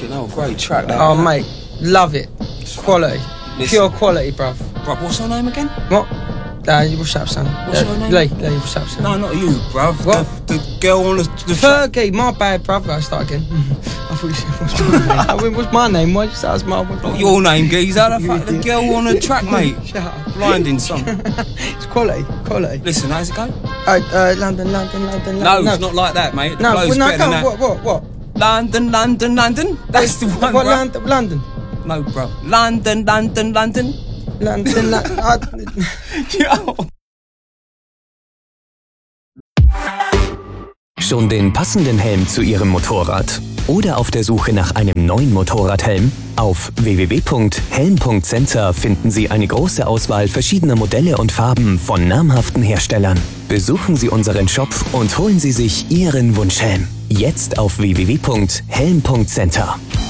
Fucking hell, great track. That, oh, mate, love it. Quality. Pure quality, bruv. Bruv, what's your name again? What? What's up, son? What's your name? Lee, what's up, son? No, not you, bruv. What? The girl on the track. Fergie, my bad, bruv. I start again. I thought you said, what's my name? What's my name? Why'd you say that's my name? Not your name, geezer. The girl on the track, mate. Shut up. Blinding song. It's quality. Listen, how's it go? London. No, it's not like that, mate. The No, flow's no, better than that. What? London. That's the one, What, bruv. London? No, bro. London. Yo. Schon den passenden Helm zu Ihrem Motorrad? Oder auf der Suche nach einem neuen Motorradhelm? Auf www.helm.center finden Sie eine große Auswahl verschiedener Modelle und Farben von namhaften Herstellern. Besuchen Sie unseren Shop und holen Sie sich Ihren Wunschhelm. Jetzt auf www.helm.center.